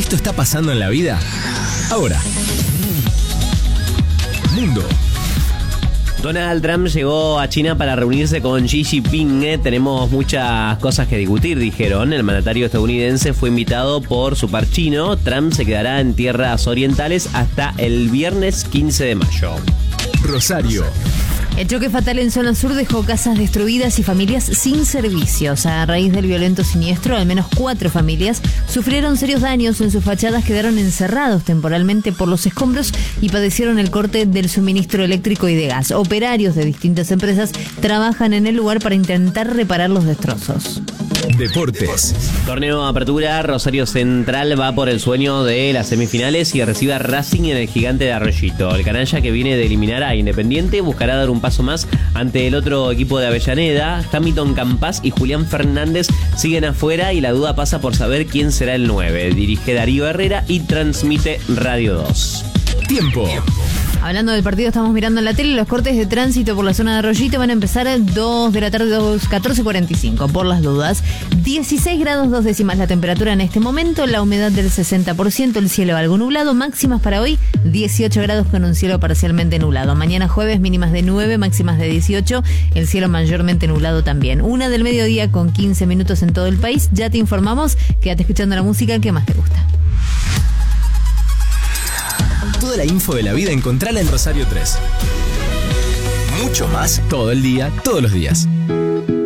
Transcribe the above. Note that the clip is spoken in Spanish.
Esto está pasando en la vida ahora. Mundo. Donald Trump llegó a China para reunirse con Xi Jinping. Tenemos muchas cosas que discutir, dijeron. El mandatario estadounidense fue invitado por su par chino. Trump se quedará en tierras orientales hasta el viernes 15 de mayo. Rosario. El choque fatal en zona sur dejó casas destruidas y familias sin servicios. A raíz del violento siniestro, al menos 4 familias sufrieron serios daños. En sus fachadas quedaron encerrados temporalmente por los escombros y padecieron el corte del suministro eléctrico y de gas. Operarios de distintas empresas trabajan en el lugar para intentar reparar los destrozos. Deportes. Torneo Apertura, Rosario Central va por el sueño de las semifinales y recibe a Racing en el Gigante de Arroyito. El canalla, que viene de eliminar a Independiente, buscará dar un paso más ante el otro equipo de Avellaneda. Hamilton Campas y Julián Fernández siguen afuera y la duda pasa por saber quién será el 9. Dirige Darío Herrera y transmite Radio 2. Tiempo. Hablando del partido, estamos mirando en la tele. Los cortes de tránsito por la zona de Arroyito van a empezar a 2 de la tarde, 14:45. Por las dudas, 16 grados 2 décimas la temperatura en este momento, la humedad del 60%, el cielo algo nublado. Máximas para hoy, 18 grados con un cielo parcialmente nublado. Mañana jueves, mínimas de 9, máximas de 18, el cielo mayormente nublado también. 1 del mediodía con 15 minutos en todo el país. Ya te informamos, quédate escuchando la música que más te gusta. Toda la info de la vida encontrala en Rosario 3. Mucho más todo el día, todos los días.